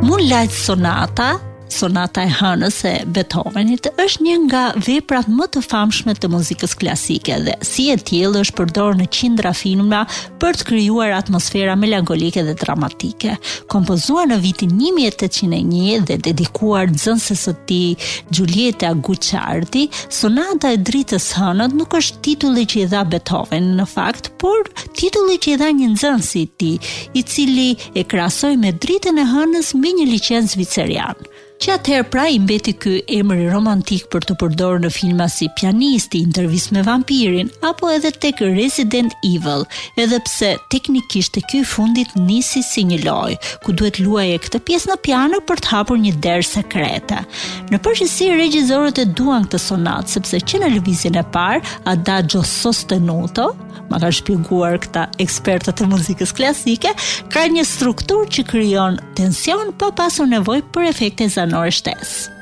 Moonlight Sonata e hënës e Beethovenit është një nga veprat më të famshme të muzikës klasike dhe si e tillë është përdorur në qindra filma për të krijuar atmosfera melankolike dhe dramatike. Kompozuar në vitin 1801 dhe dedikuar nxënëses së tij Giulietta Guicciardi, Sonata e dritës hënët nuk është titulli që i dha Beethoven në fakt, por titulli që i dha një nxënës i tij, i cili e krahasoi me dritën e hënës me një licencë zvicerian. Që atëherë pra i mbeti ky emri romantik për të përdorur në filma si Pianisti, Intervistë me vampirin, apo edhe tek Resident Evil, edhe pse teknikisht e ky fundit nisi si një lojë, ku duhet luajë këtë pjesë në piano për të hapur një derë sekrete. Në përgjithësi regjisorët e duan këtë sonatë, sepse që në lëvizjen e parë, Adagio sostenuto, ma ka shpjeguar këta ekspertët e muzikës klasike, ka një strukturë që krijon tension pa pasur nevojë për efekte zanore shtesë.